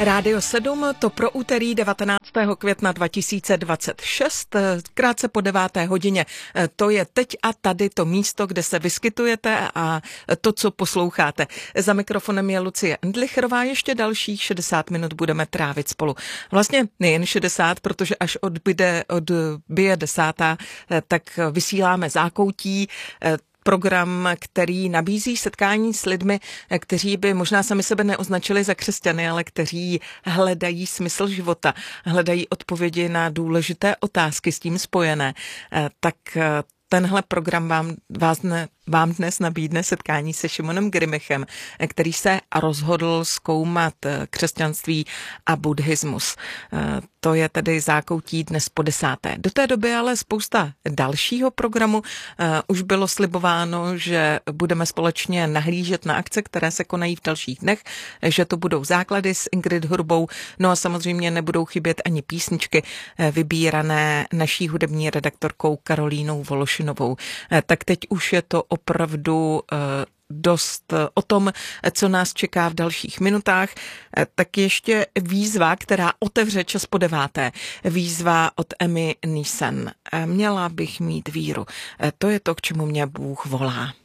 Rádio 7, to pro úterý 19. května 2026, krátce po 9. hodině. To je teď a tady to místo, kde se vyskytujete a to, co posloucháte. Za mikrofonem je Lucie Endlicherová, ještě dalších 60 minut budeme trávit spolu. Vlastně nejen 60, protože až odbije 10, tak vysíláme Zákoutí, program, který nabízí setkání s lidmi, kteří by možná sami sebe neoznačili za křesťany, ale kteří hledají smysl života, hledají odpovědi na důležité otázky s tím spojené. Tak tenhle program vám dnes nabídne setkání se Šimonem Grimichem, který se rozhodl zkoumat křesťanství a buddhismus. To je tedy Zákoutí dnes po 10. Do té doby ale spousta dalšího programu. Už bylo slibováno, že budeme společně nahlížet na akce, které se konají v dalších dnech, že to budou základy s Ingrid Hurubou, no a samozřejmě nebudou chybět ani písničky vybírané naší hudební redaktorkou Karolínou Vološinovou. Tak teď už je to opravdu dost o tom, co nás čeká v dalších minutách. Tak ještě výzva, která otevře čas po 9. Výzva od Emmy Neeson. Měla bych mít víru. To je to, k čemu mě Bůh volá.